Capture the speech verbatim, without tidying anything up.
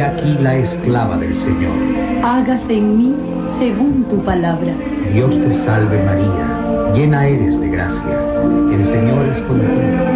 aquí la esclava del Señor. Hágase en mí según tu palabra. Dios te salve María, llena eres de gracia, el Señor es contigo.